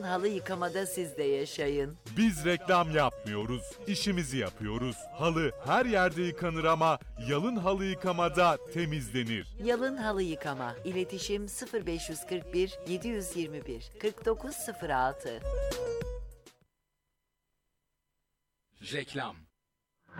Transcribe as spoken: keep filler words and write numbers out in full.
halı yıkamada siz de yaşayın. Biz reklam yapmıyoruz, işimizi yapıyoruz. Halı her yerde yıkanır ama Yalın Halı Yıkamada temizlenir. Yalın halı yıkama. İletişim sıfır beş kırk bir yedi yüz yirmi bir kırk dokuz sıfır altı. Reklam.